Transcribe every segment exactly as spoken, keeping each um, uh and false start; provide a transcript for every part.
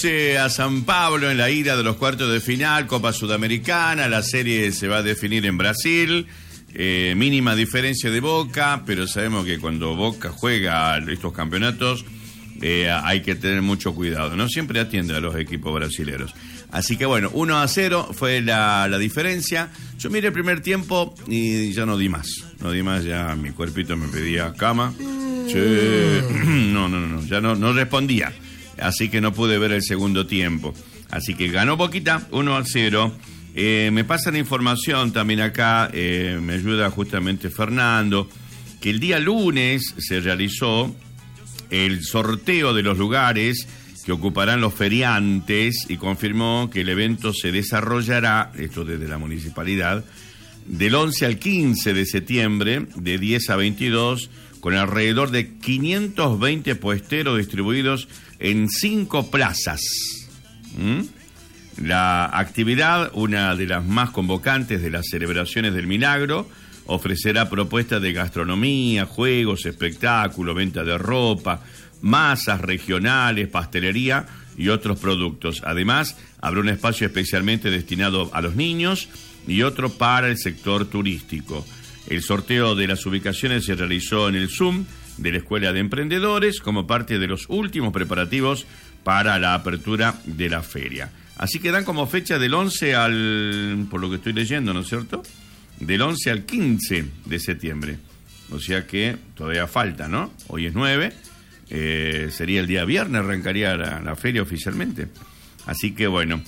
A San Pablo en la ida de los cuartos de final, Copa Sudamericana, la serie se va a definir en Brasil, eh, mínima diferencia de Boca, pero sabemos que cuando Boca juega estos campeonatos eh, hay que tener mucho cuidado, no siempre atiende a los equipos brasileños. Así que bueno, uno a cero fue la, la diferencia. Yo miré el primer tiempo y ya no di más, no di más, ya mi cuerpito me pedía cama. Che, no, no, no, ya no, no respondía. Así que no pude ver el segundo tiempo. Así que ganó Boquita, uno a cero. Eh, me pasan información también acá, eh, me ayuda justamente Fernando, que el día lunes se realizó el sorteo de los lugares que ocuparán los feriantes y confirmó que el evento se desarrollará, esto desde la municipalidad, del once al quince de septiembre, de diez a veintidós, con alrededor de quinientos veinte puesteros distribuidos en cinco plazas. ¿Mm? La actividad, una de las más convocantes de las celebraciones del Milagro, ofrecerá propuestas de gastronomía, juegos, espectáculos, venta de ropa, masas regionales, pastelería y otros productos. Además, habrá un espacio especialmente destinado a los niños y otro para el sector turístico. El sorteo de las ubicaciones se realizó en el Zoom de la Escuela de Emprendedores como parte de los últimos preparativos para la apertura de la feria. Así que dan como fecha del once al, por lo que estoy leyendo, ¿no es cierto? Del once al quince de septiembre. O sea que todavía falta, ¿no? Hoy es nueve, eh, sería el día viernes, arrancaría la, la feria oficialmente. Así que bueno,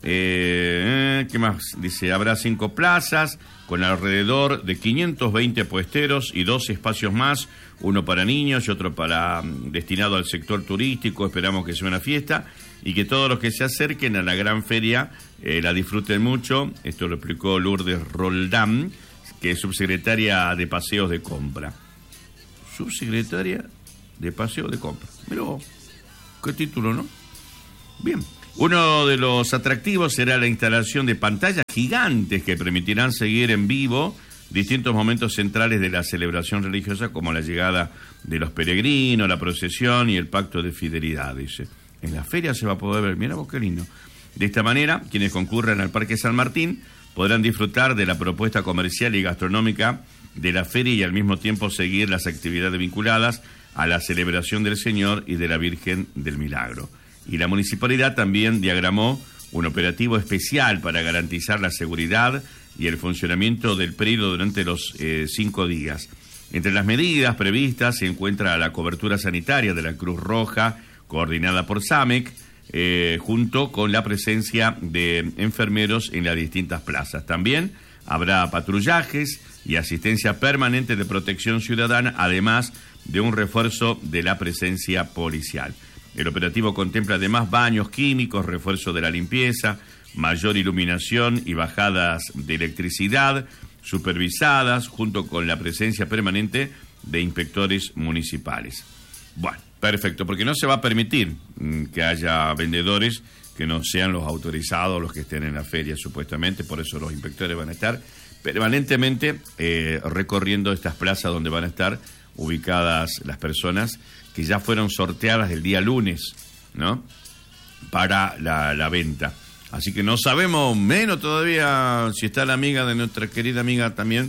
eh, ¿qué más? Dice, habrá cinco plazas con alrededor de quinientos veinte puesteros y dos espacios más, uno para niños y otro para destinado al sector turístico. Esperamos que sea una fiesta y que todos los que se acerquen a la gran feria eh, la disfruten mucho. Esto lo explicó Lourdes Roldán, que es subsecretaria de Paseos de Compra. Subsecretaria de Paseos de Compra. Mirá vos, qué título, ¿no? Bien. Uno de los atractivos será la instalación de pantallas gigantes que permitirán seguir en vivo distintos momentos centrales de la celebración religiosa, como la llegada de los peregrinos, la procesión y el pacto de fidelidad, dice. En la feria se va a poder ver, mira vos qué lindo. De esta manera, quienes concurran al Parque San Martín podrán disfrutar de la propuesta comercial y gastronómica de la feria y al mismo tiempo seguir las actividades vinculadas a la celebración del Señor y de la Virgen del Milagro. Y la municipalidad también diagramó un operativo especial para garantizar la seguridad y el funcionamiento del predio durante los eh, cinco días. Entre las medidas previstas se encuentra la cobertura sanitaria de la Cruz Roja, coordinada por SAMEC, eh, junto con la presencia de enfermeros en las distintas plazas. También habrá patrullajes y asistencia permanente de protección ciudadana, además de un refuerzo de la presencia policial. El operativo contempla además baños químicos, refuerzo de la limpieza, mayor iluminación y bajadas de electricidad supervisadas, junto con la presencia permanente de inspectores municipales. Bueno, perfecto, porque no se va a permitir mmm, que haya vendedores que no sean los autorizados, los que estén en la feria supuestamente, por eso los inspectores van a estar permanentemente eh, recorriendo estas plazas donde van a estar ubicadas las personas que ya fueron sorteadas el día lunes, ¿no? Para la, la venta. Así que no sabemos menos todavía si está la amiga de nuestra querida amiga también,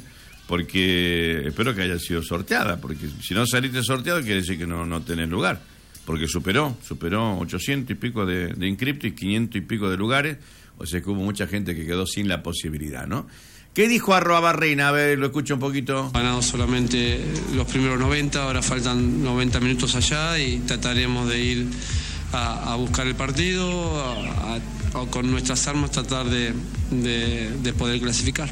porque espero que haya sido sorteada, porque si no saliste sorteado quiere decir que no, no tenés lugar, porque superó, superó ochocientos y pico de, de inscriptos y quinientos y pico de lugares, o sea que hubo mucha gente que quedó sin la posibilidad, ¿no? ¿Qué dijo arroba Barreina? A ver, lo escucho un poquito. Ganado solamente los primeros noventa, ahora faltan noventa minutos allá y trataremos de ir a, a buscar el partido, a, a, con nuestras armas tratar de, de, de poder clasificar.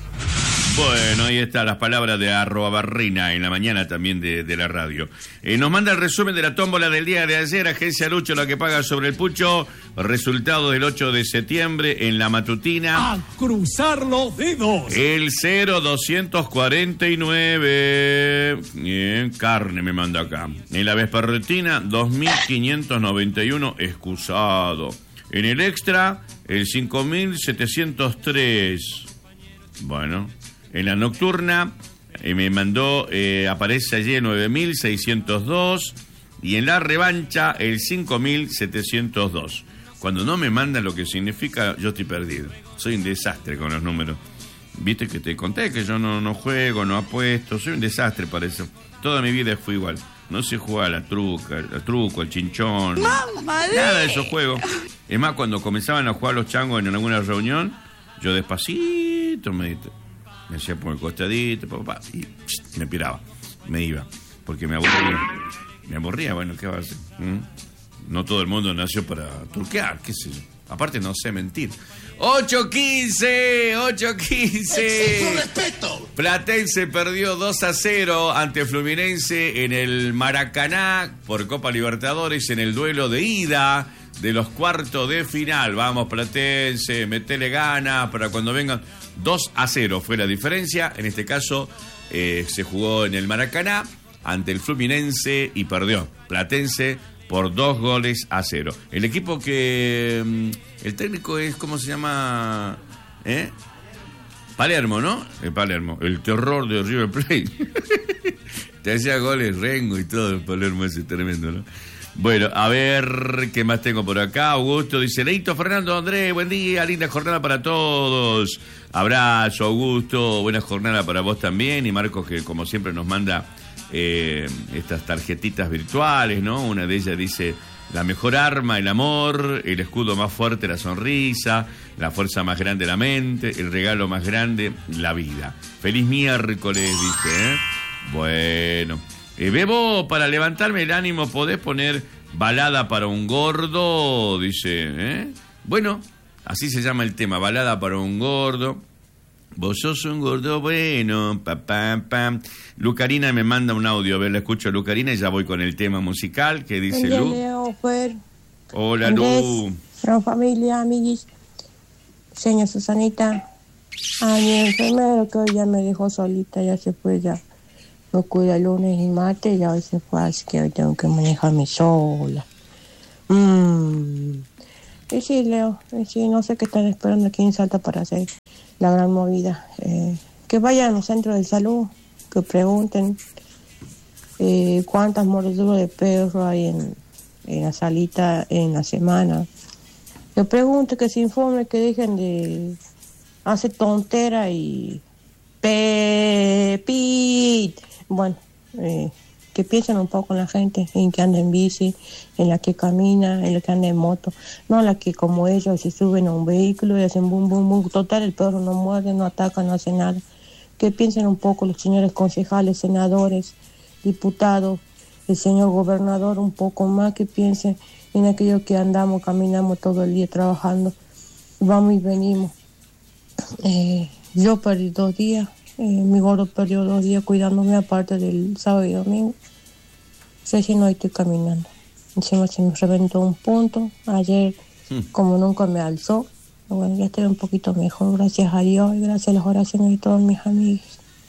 Bueno, ahí están las palabras de arroba Barrina en la mañana también de, de la radio. Eh, nos manda el resumen de la tómbola del día de ayer, Agencia Lucho, la que paga sobre el pucho. Resultado del ocho de septiembre en la matutina. ¡A cruzar los dedos! El cero doscientos cuarenta y nueve. Bien, carne me manda acá. En la vespertina, dos mil quinientos noventa y uno, excusado. En el extra, el cinco mil setecientos tres. Bueno. En la nocturna eh, me mandó, eh, aparece allí el nueve mil seiscientos dos y en la revancha el cinco mil setecientos dos. Cuando no me mandan lo que significa, yo estoy perdido. Soy un desastre con los números. Viste que te conté que yo no, no juego, no apuesto. Soy un desastre para eso. Toda mi vida fue igual. No sé jugar a la truca, al truco, al chinchón. Mamá, nada de esos juegos. Es más, cuando comenzaban a jugar los changos en alguna reunión, yo despacito me, me hacía por el costadito, papá, y pst, me piraba. Me iba. Porque me aburría. Me aburría, bueno, ¿qué va a hacer? ¿Mm? No todo el mundo nació para truquear, qué sé yo. Aparte no sé mentir. ocho quince, ocho quince. ¡Exijo respeto! Platense perdió dos a cero ante Fluminense en el Maracaná por Copa Libertadores en el duelo de ida de los cuartos de final. Vamos Platense, metele ganas para cuando vengan. dos a cero fue la diferencia. En este caso eh, se jugó en el Maracaná ante el Fluminense y perdió Platense por dos goles a cero. El equipo que... El técnico es, ¿cómo se llama? ¿Eh? Palermo, ¿no? El Palermo. El terror de River Plate. Te hacía goles Rengo y todo el Palermo ese tremendo, ¿no? Bueno, a ver qué más tengo por acá. Augusto dice, Leito, Fernando, Andrés, buen día, linda jornada para todos. Abrazo, Augusto, buena jornada para vos también. Y Marcos, que como siempre nos manda eh, estas tarjetitas virtuales, ¿no? Una de ellas dice, la mejor arma, el amor, el escudo más fuerte, la sonrisa, la fuerza más grande, la mente, el regalo más grande, la vida. Feliz miércoles, dice, ¿eh? Bueno... Eh, Bebo, para levantarme el ánimo, ¿podés poner balada para un gordo? Dice, ¿eh? Bueno, así se llama el tema, balada para un gordo. Vos sos un gordo bueno, pa, pa, pa. Lucarina me manda un audio, a ver, la escucho a Lucarina y ya voy con el tema musical. ¿Qué dice Buen día, Lu? Leo, Fer, Hola, Andrés, Lu. gran familia, amiguis, señor Susanita, a mi enfermero que hoy ya me dejó solita, ya se fue ya. Me cuida lunes y martes y hoy se fue, así que hoy tengo que manejarme sola. Mm. Y sí, Leo, y sí, no sé qué están esperando aquí en Salta para hacer la gran movida. Eh, que vayan a los centros de salud, que pregunten eh, cuántas mordeduras de perro hay en, en la salita en la semana. Que pregunten, que se informen, que dejen de hacer tontera y... Pepit. Bueno, eh, que piensen un poco en la gente, en que anda en bici, en la que camina, en la que anda en moto, no la que como ellos se suben a un vehículo y hacen bum, bum, bum. Total, el perro no muerde, no ataca, no hace nada. Que piensen un poco los señores concejales, senadores, diputados, el señor gobernador, un poco más, que piensen en aquellos que andamos, caminamos todo el día trabajando, vamos y venimos. Eh, yo perdí dos días. Eh, mi gordo perdió dos días cuidándome, aparte del sábado y domingo. Sé si no estoy caminando. Encima se me reventó un punto. Ayer, hmm. como nunca me alzó. Bueno, ya estoy un poquito mejor, gracias a Dios y gracias a las oraciones de todos mis amigos.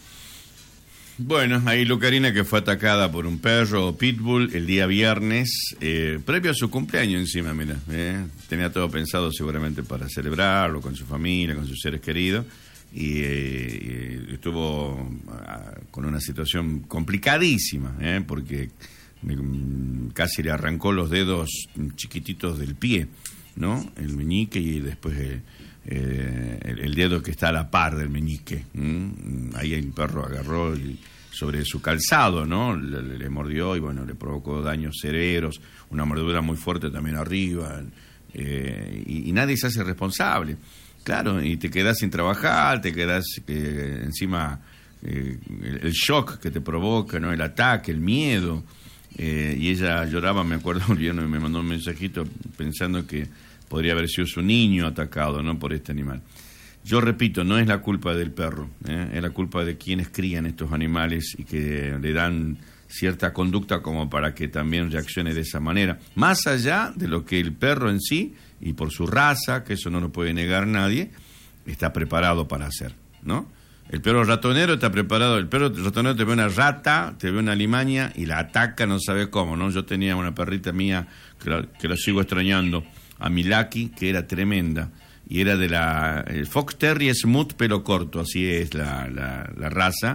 Bueno, ahí Lucarina, que fue atacada por un perro pitbull el día viernes, eh, previo a su cumpleaños encima, mira. Eh, tenía todo pensado seguramente para celebrarlo con su familia, con sus seres queridos. Y eh, estuvo uh, con una situación complicadísima, ¿eh? Porque me, casi le arrancó los dedos chiquititos del pie, ¿no? El meñique y después eh, eh, el, el dedo que está a la par del meñique. ¿Mm? Ahí el perro agarró el, sobre su calzado, ¿no? Le, le mordió y bueno, le provocó daños severos, una mordedura muy fuerte también arriba, eh, y, y nadie se hace responsable. Claro, y te quedás sin trabajar, te quedás eh, encima eh, el, el shock que te provoca, ¿no? El ataque, el miedo. Eh, y ella lloraba, me acuerdo, me mandó un mensajito pensando que podría haber sido su niño atacado, ¿no? Por este animal. Yo repito, no es la culpa del perro, ¿eh? Es la culpa de quienes crían estos animales y que le dan cierta conducta como para que también reaccione de esa manera. Más allá de lo que el perro en sí, y por su raza, que eso no lo puede negar nadie, está preparado para hacer, ¿no? El perro ratonero está preparado, el perro ratonero te ve una rata, te ve una alimaña y la ataca, no sabe cómo, ¿no? Yo tenía una perrita mía que la, que la sigo extrañando, a Milaki, que era tremenda, y era de la el Fox Terrier Smooth pelo corto, así es la, la, la raza,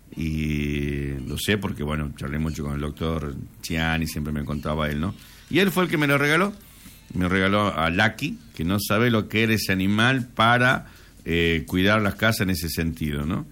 y lo sé porque, bueno, charlé mucho con el doctor Chiani, siempre me contaba él, ¿no? Y él fue el que me lo regaló. me regaló a Lucky, que no sabe lo que era ese animal para eh, cuidar las casas en ese sentido, ¿no?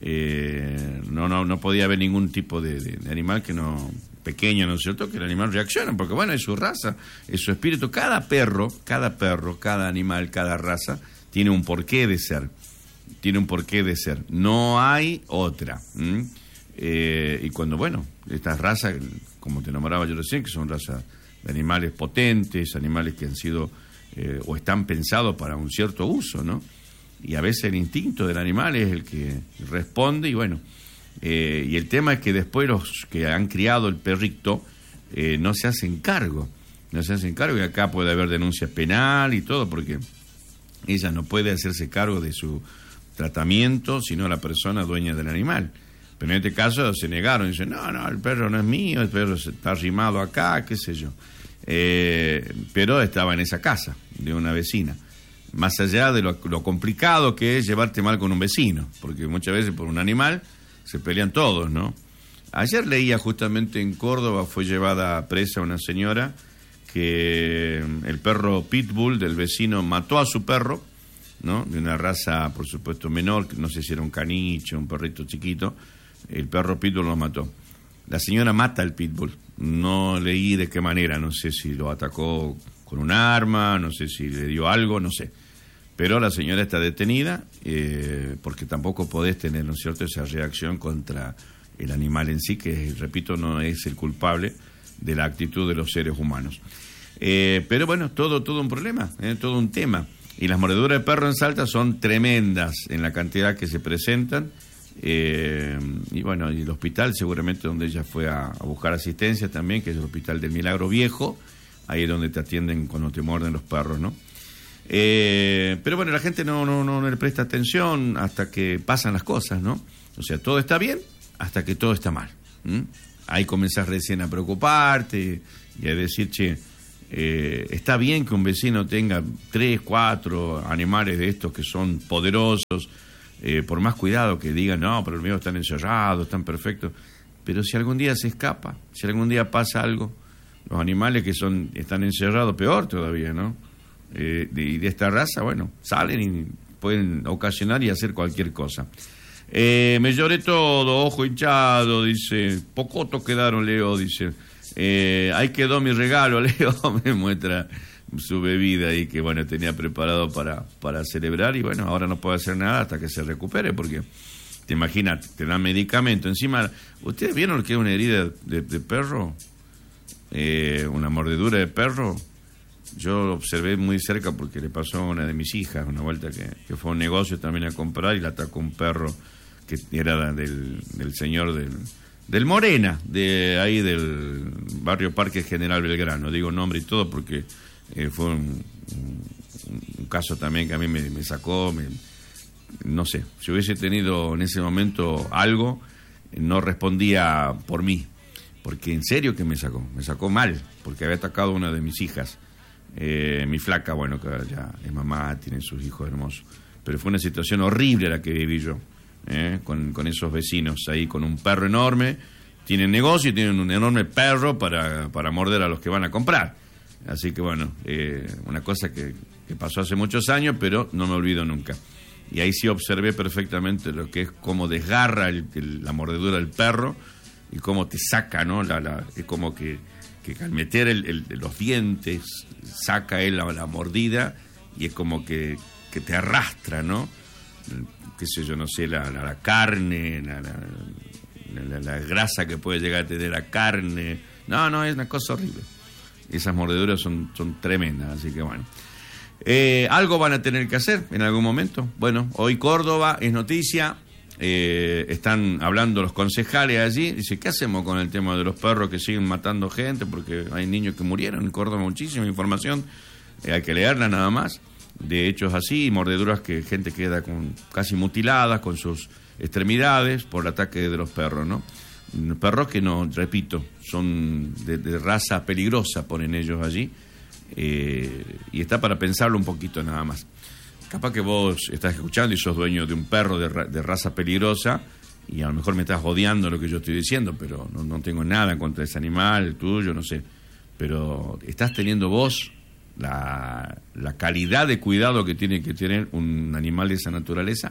Eh, no, no, no podía haber ningún tipo de, de, de animal que no, pequeño, ¿no es cierto? Que el animal reacciona, porque bueno, es su raza, es su espíritu. Cada perro, cada perro, cada animal, cada raza tiene un porqué de ser, tiene un porqué de ser. No hay otra. ¿Mm? Eh, y cuando, bueno, estas razas, como te nombraba yo recién, que son razas de animales potentes, animales que han sido eh, o están pensados para un cierto uso, ¿no? Y a veces el instinto del animal es el que responde y bueno, eh, y el tema es que después los que han criado el perrito eh, no se hacen cargo, no se hacen cargo y acá puede haber denuncia penal y todo porque ella no puede hacerse cargo de su tratamiento sino la persona dueña del animal. Pero en este caso se negaron, dicen, no, no, el perro no es mío, el perro está arrimado acá, qué sé yo. Eh, pero estaba en esa casa de una vecina. Más allá de lo, lo complicado que es llevarte mal con un vecino, porque muchas veces por un animal se pelean todos, ¿no? Ayer leía justamente en Córdoba, fue llevada presa una señora que el perro pitbull del vecino mató a su perro, ¿no? De una raza, por supuesto, menor, no sé si era un caniche, un perrito chiquito, el perro pitbull lo mató. La señora mata al pitbull, no leí de qué manera, no sé si lo atacó con un arma, no sé si le dio algo, no sé. Pero la señora está detenida eh, porque tampoco podés tener, ¿no es cierto?, esa reacción contra el animal en sí, que, repito, no es el culpable de la actitud de los seres humanos. Eh, pero bueno, todo, todo un problema, eh, todo un tema. Y las mordeduras de perro en Salta son tremendas en la cantidad que se presentan. Eh, y bueno, y el hospital seguramente donde ella fue a, a buscar asistencia también, que es el Hospital del Milagro Viejo, ahí es donde te atienden cuando te muerden los perros, ¿no? Eh, pero bueno, la gente no, no, no le presta atención hasta que pasan las cosas, ¿no? O sea, todo está bien hasta que todo está mal. ¿Mm? Ahí comenzás recién a preocuparte y a decir, che, eh, está bien que un vecino tenga tres, cuatro animales de estos que son poderosos, eh, por más cuidado que digan, no, pero los míos están encerrados, están perfectos. Pero si algún día se escapa, si algún día pasa algo, los animales que son están encerrados, peor todavía, ¿no? Eh, de, y de esta raza, bueno, salen y pueden ocasionar y hacer cualquier cosa. Eh, me lloré todo, ojo hinchado, dice. Pocoto quedaron, Leo, dice. Eh, ahí quedó mi regalo, Leo. Me muestra su bebida ahí que, bueno, tenía preparado para, para celebrar. Y bueno, ahora no puede hacer nada hasta que se recupere, porque te imaginas, te dan medicamento. Encima, ¿ustedes vieron lo que es una herida de, de perro? Eh, una mordedura de perro. Yo lo observé muy cerca porque le pasó a una de mis hijas, una vuelta que, que fue a un negocio también a comprar y la atacó un perro que era del, del señor del, del Morena, de ahí del barrio Parque General Belgrano. Digo nombre y todo porque eh, fue un, un, un caso también que a mí me, me sacó, me, no sé, si hubiese tenido en ese momento algo, no respondía por mí, porque en serio que me sacó, me sacó mal, porque había atacado a una de mis hijas. Eh, mi flaca, bueno, que ya es mamá, tiene sus hijos hermosos, pero fue una situación horrible la que viví yo, eh, con, con esos vecinos ahí, con un perro enorme, tienen negocio y tienen un enorme perro para, para morder a los que van a comprar, así que bueno, eh, una cosa que, que pasó hace muchos años, pero no me olvido nunca, y ahí sí observé perfectamente lo que es cómo desgarra el, el, la mordedura del perro, y cómo te saca, ¿no? La, la, es como que que al meter el, el, los dientes saca él la, la mordida y es como que, que te arrastra, ¿no? Qué sé yo, no sé, la, la, la carne, la, la, la, la grasa que puede llegar a tener la carne. No, no, es una cosa horrible. Esas mordeduras son, son tremendas, así que bueno. Eh, algo van a tener que hacer en algún momento. Bueno, hoy Córdoba es noticia. Eh, están hablando los concejales allí, dice, ¿qué hacemos con el tema de los perros que siguen matando gente? Porque hay niños que murieron en Córdoba, muchísima información, eh, hay que leerla nada más, de hechos así, y mordeduras que gente queda con, casi mutilada con sus extremidades por el ataque de los perros, ¿no? Perros que no, repito, son de, de raza peligrosa, ponen ellos allí, eh, y está para pensarlo un poquito nada más. Capaz que vos estás escuchando y sos dueño de un perro de, ra- de raza peligrosa y a lo mejor me estás odiando lo que yo estoy diciendo, pero no, no tengo nada en contra de ese animal, el tuyo, no sé. Pero estás teniendo vos la, la calidad de cuidado que tiene que tener un animal de esa naturaleza.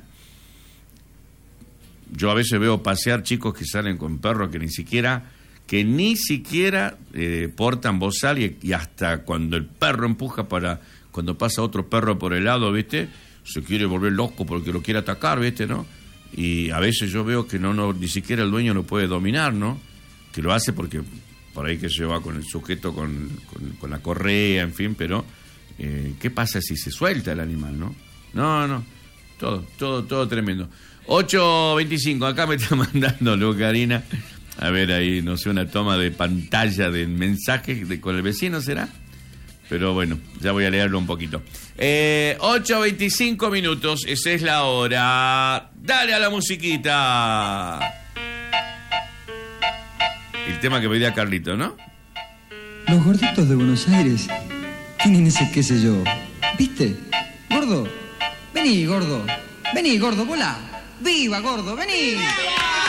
Yo a veces veo pasear chicos que salen con perros que ni siquiera que ni siquiera eh, portan bozal y, y hasta cuando el perro empuja para cuando pasa otro perro por el lado, ¿viste? Se quiere volver loco porque lo quiere atacar, ¿viste? ¿No? Y a veces yo veo que no, no ni siquiera el dueño lo puede dominar, ¿no? Que lo hace porque por ahí que se va con el sujeto con, con, con la correa, en fin, pero eh, ¿qué pasa si se suelta el animal, no? No, no, todo, todo, todo tremendo. ocho veinticinco, acá me está mandando Lucarina. A ver ahí, no sé, una toma de pantalla del mensaje de, con el vecino, ¿será? Pero bueno, ya voy a leerlo un poquito. Eh, ocho veinticinco minutos, esa es la hora. Dale a la musiquita. El tema que pedía Carlito, ¿no? Los gorditos de Buenos Aires tienen ese qué sé yo. ¿Viste? Gordo, vení, gordo. Vení, gordo, volá. ¡Viva, gordo, vení!